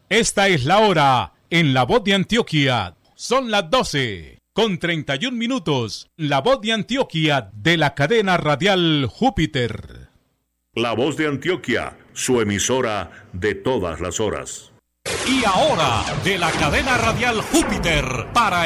Esta es la hora en La Voz de Antioquia. Son las 12:31. La Voz de Antioquia de la cadena radial Júpiter. La Voz de Antioquia, su emisora de todas las horas. Y ahora, de la cadena radial Júpiter, para